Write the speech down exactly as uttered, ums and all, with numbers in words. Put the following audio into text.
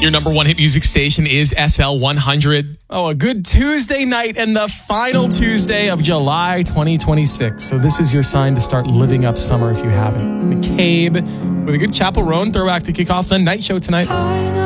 Your number one hit music station is S L one hundred. Oh, a good Tuesday night and the final Tuesday of July twenty twenty-six. So this is your sign to start living up summer if you haven't. McCabe with a good Chapel Roan throwback to kick off the night show tonight.